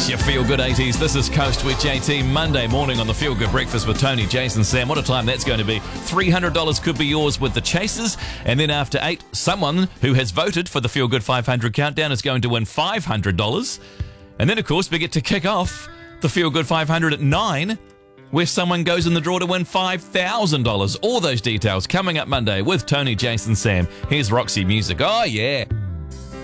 It's your Feel Good 80s. This is Coast with JT. Monday morning on the Feel Good Breakfast with Tony, Jason, Sam. What a time that's going to be. $300 could be yours with the Chasers. And then after 8, someone who has voted for the Feel Good 500 countdown is going to win $500. And then, of course, we get to kick off the Feel Good 500 at 9, where someone goes in the draw to win $5,000. All those details coming up Monday with Tony, Jason, Sam. Here's Roxy Music. Oh, yeah.